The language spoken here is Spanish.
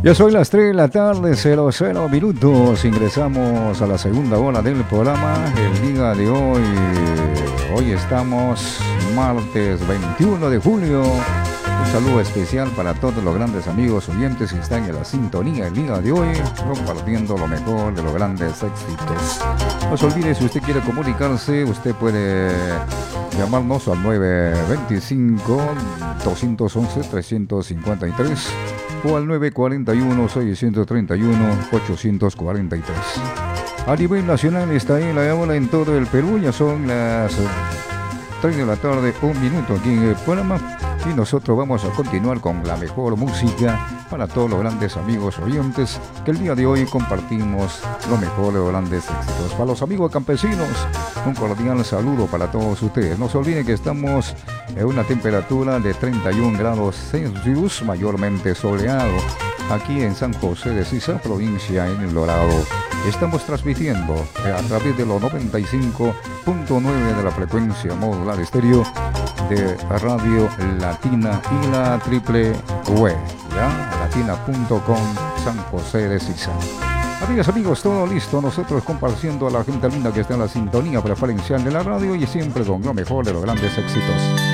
Ya son las 3 de la tarde, 00 minutos. Ingresamos a la segunda hora del programa. El día de hoy, hoy estamos martes 21 de julio. Un saludo especial para todos los grandes amigos oyentes que están en la sintonía el día de hoy, compartiendo lo mejor de los grandes éxitos. No se olvide, si usted quiere comunicarse, usted puede llamarnos al 925-211-353 o al 941-631-843. A nivel nacional está en la hora en todo el Perú. Ya son las 3 de la tarde, un minuto aquí en el programa. Y nosotros vamos a continuar con la mejor música para todos los grandes amigos oyentes que el día de hoy compartimos lo mejor de los grandes éxitos. Para los amigos campesinos, un cordial saludo para todos ustedes. No se olviden que estamos en una temperatura de 31 grados Celsius, mayormente soleado, aquí en San José de Sisa, provincia en El Dorado. Estamos transmitiendo a través de los 95.9 de la frecuencia modular estéreo de Radio Latina y la triple web, ¿ya? latina.com, San José de Sisa. Amigas, amigos, todo listo. Nosotros compartiendo a la gente linda que está en la sintonía preferencial de la radio y siempre con lo mejor de los grandes éxitos.